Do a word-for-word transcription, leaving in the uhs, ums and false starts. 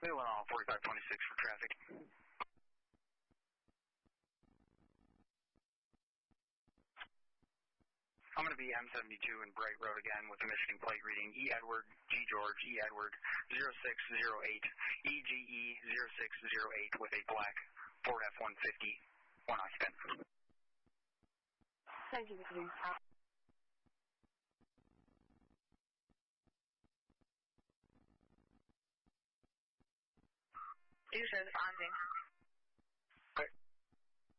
We went on forty-five twenty-six for traffic. I'm going to be M seventy-two in Bright Road again with the Michigan plate reading E. Edward, G. George, E. Edward, zero six zero eight, E G E zero six zero eight with a black Ford F one fifty, one occupant. Thank you, Mister You said responding.